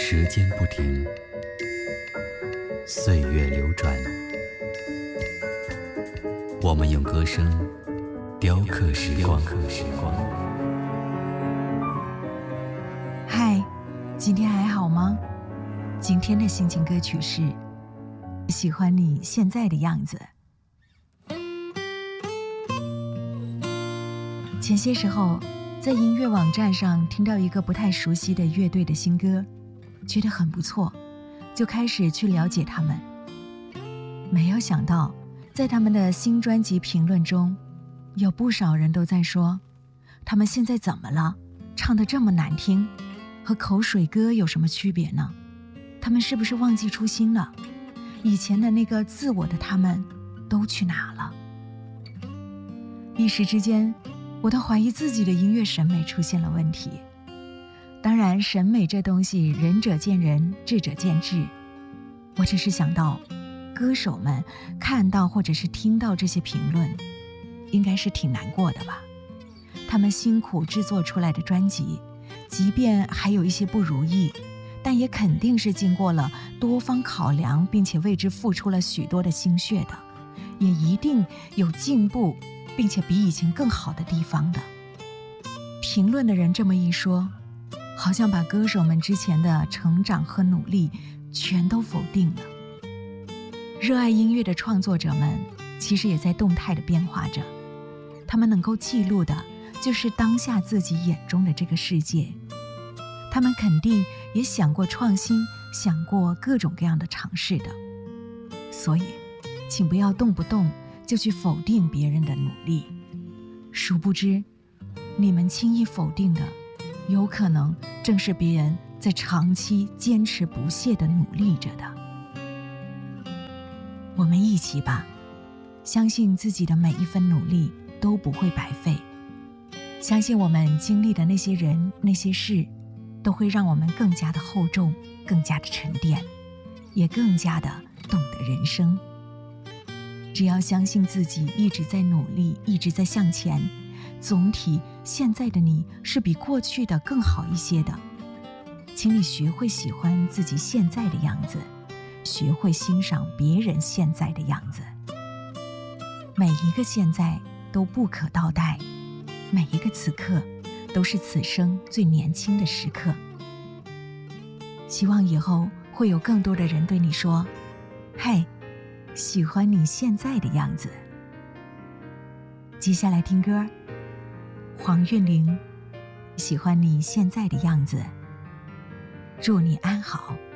时间不停，岁月流转，我们用歌声雕刻时光。 嗨，今天还好吗？今天的心情歌曲是喜欢你现在的样子。前些时候在音乐网站上听到一个不太熟悉的乐队的新歌，觉得很不错，就开始去了解他们。没有想到在他们的新专辑评论中，有不少人都在说他们现在怎么了，唱得这么难听，和口水歌有什么区别呢？他们是不是忘记初心了？以前的那个自我的他们都去哪了？一时之间我都怀疑自己的音乐审美出现了问题。当然，审美这东西仁者见仁，智者见智。我只是想到歌手们看到或者是听到这些评论，应该是挺难过的吧。他们辛苦制作出来的专辑，即便还有一些不如意，但也肯定是经过了多方考量，并且为之付出了许多的心血的，也一定有进步并且比以前更好的地方的。评论的人这么一说，好像把歌手们之前的成长和努力全都否定了。热爱音乐的创作者们其实也在动态的变化着，他们能够记录的就是当下自己眼中的这个世界。他们肯定也想过创新，想过各种各样的尝试的。所以请不要动不动就去否定别人的努力，殊不知你们轻易否定的，有可能正是别人在长期坚持不懈地努力着的。我们一起吧，相信自己的每一分努力都不会白费，相信我们经历的那些人那些事，都会让我们更加的厚重，更加的沉淀，也更加的懂得人生。只要相信自己一直在努力，一直在向前，总体现在的你是比过去的更好一些的。请你学会喜欢自己现在的样子，学会欣赏别人现在的样子。每一个现在都不可倒带，每一个此刻都是此生最年轻的时刻。希望以后会有更多的人对你说，嘿，喜欢你现在的样子。接下来听歌，黄韵玲，喜欢你现在的样子。祝你安好。